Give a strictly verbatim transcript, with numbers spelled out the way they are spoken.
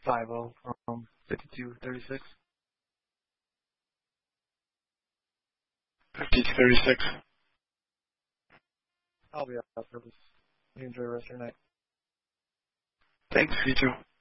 five oh from fifty-two thirty-six. fifty-two thirty-six. I'll be out for this. You enjoy the rest of your night. Thanks, you too.